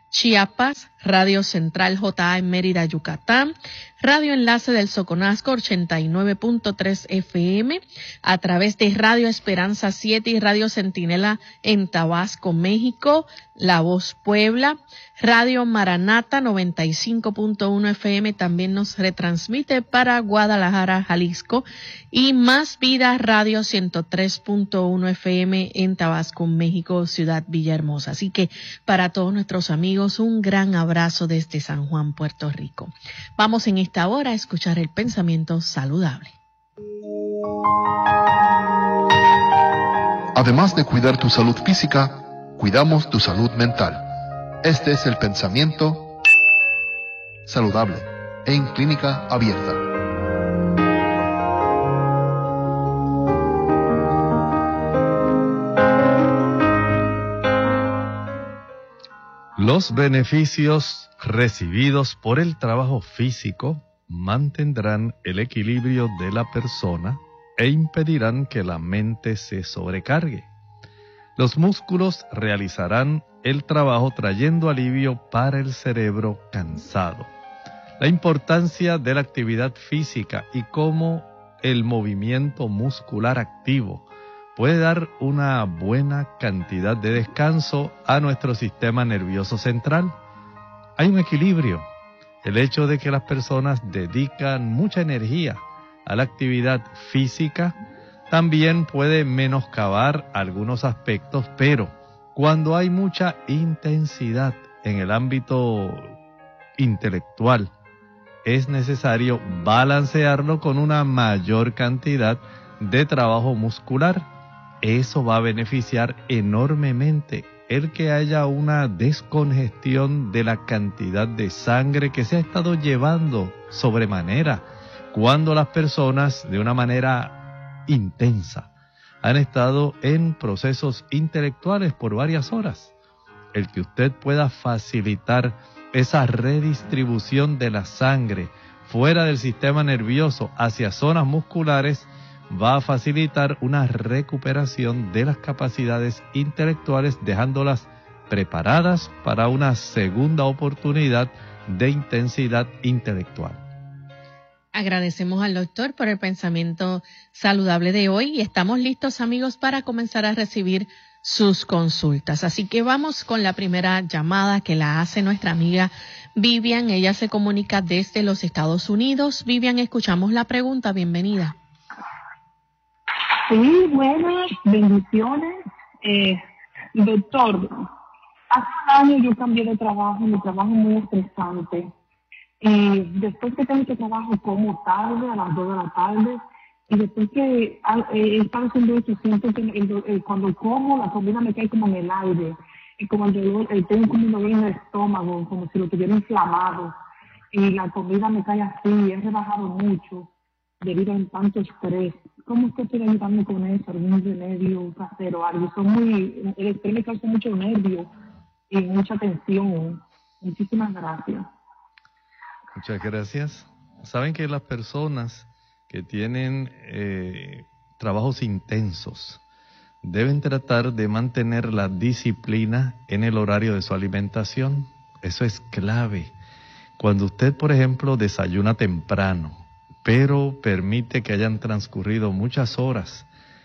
Chiapas, Radio Central JA en Mérida, Yucatán, Radio Enlace del Soconasco 89.3 FM, a través de Radio Esperanza 7 y Radio Centinela en Tabasco, México, La Voz Puebla, Radio Maranata 95.1 FM también nos retransmite para Guadalajara, Jalisco, y Más Vida Radio 103.1 FM en Tabasco, México, Ciudad Villahermosa. Así que para todos nuestros amigos, un gran abrazo desde San Juan, Puerto Rico. Vamos en esta hora a escuchar el pensamiento saludable. Además de cuidar tu salud física, cuidamos tu salud mental. Este es el pensamiento saludable en Clínica Abierta. Los beneficios recibidos por el trabajo físico mantendrán el equilibrio de la persona e impedirán que la mente se sobrecargue. Los músculos realizarán el trabajo trayendo alivio para el cerebro cansado. La importancia de la actividad física y cómo el movimiento muscular activo puede dar una buena cantidad de descanso a nuestro sistema nervioso central. Hay un equilibrio. El hecho de que las personas dedican mucha energía a la actividad física también puede menoscabar algunos aspectos, pero cuando hay mucha intensidad en el ámbito intelectual, es necesario balancearlo con una mayor cantidad de trabajo muscular. Eso va a beneficiar enormemente el que haya una descongestión de la cantidad de sangre que se ha estado llevando sobremanera cuando las personas de una manera intensa han estado en procesos intelectuales por varias horas. El que usted pueda facilitar esa redistribución de la sangre fuera del sistema nervioso hacia zonas musculares va a facilitar una recuperación de las capacidades intelectuales, dejándolas preparadas para una segunda oportunidad de intensidad intelectual. Agradecemos al doctor por el pensamiento saludable de hoy y estamos listos, amigos, para comenzar a recibir sus consultas. Así que vamos con la primera llamada que la hace nuestra amiga Vivian. Ella se comunica desde los Estados Unidos. Vivian, escuchamos la pregunta. Bienvenida. Sí, buenas, bendiciones. Doctor, hace un año yo cambié de trabajo, mi trabajo es muy estresante. Después que tengo que trabajo como tarde, a las 2 de la tarde, y después que he estado haciendo eso, siento que cuando como, la comida me cae como en el aire, y como el dolor, tengo como un dolor en el estómago, como si lo tuviera inflamado, y la comida me cae así, he rebajado mucho debido a tanto estrés. ¿Cómo usted puede ayudarme con eso? ¿Algún remedio casero? Algo. El estrés me causa mucho nervio y mucha tensión. Muchísimas gracias. Muchas gracias. Saben que las personas que tienen trabajos intensos deben tratar de mantener la disciplina en el horario de su alimentación. Eso es clave. Cuando usted, por ejemplo, desayuna temprano, pero permite que hayan transcurrido muchas horas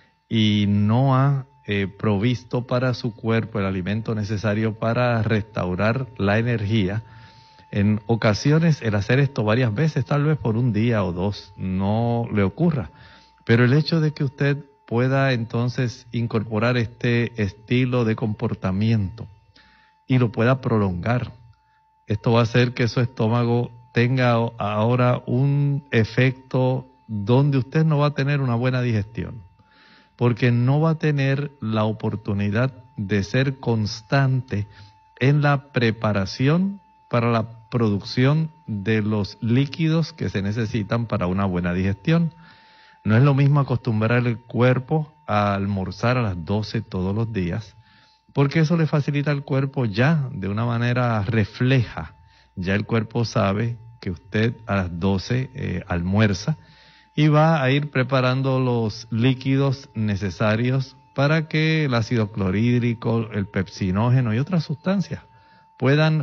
y no ha provisto para su cuerpo el alimento necesario para restaurar la energía, en ocasiones el hacer esto varias veces, tal vez por un día o dos, no le ocurra. Pero el hecho de que usted pueda entonces incorporar este estilo de comportamiento y lo pueda prolongar, esto va a hacer que su estómago tenga ahora un efecto donde usted no va a tener una buena digestión, porque no va a tener la oportunidad de ser constante en la preparación para la producción de los líquidos que se necesitan para una buena digestión. No es lo mismo acostumbrar el cuerpo a almorzar a las 12 todos los días, porque eso le facilita al cuerpo ya de una manera refleja. Ya el cuerpo sabe que usted a las 12 almuerza y va a ir preparando los líquidos necesarios para que el ácido clorhídrico, el pepsinógeno y otras sustancias puedan